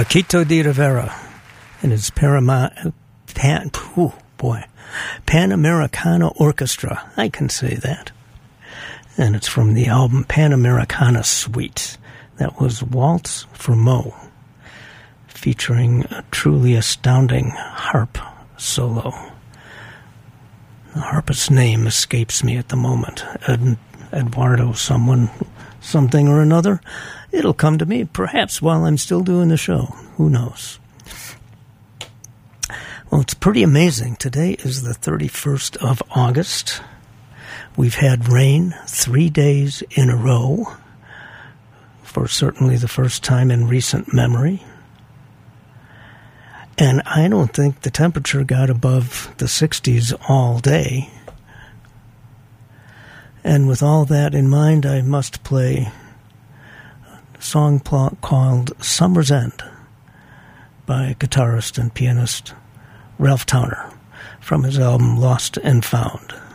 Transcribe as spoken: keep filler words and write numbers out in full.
Paquito de Rivera and his Parama, Pan, oh boy, Panamericana Orchestra. I can say that. And it's from the album Panamericana Suite. That was Waltz for Mo, featuring a truly astounding harp solo. The harpist's name escapes me at the moment. Ed, Eduardo someone, something or another. It'll come to me, perhaps while I'm still doing the show. Who knows? Well, it's pretty amazing. Today is the thirty-first of August. We've had rain three days in a row, for certainly the first time in recent memory. And I don't think the temperature got above the sixties all day. And with all that in mind, I must play a song called Summer's End by guitarist and pianist Ralph Towner from his album Lost and Found.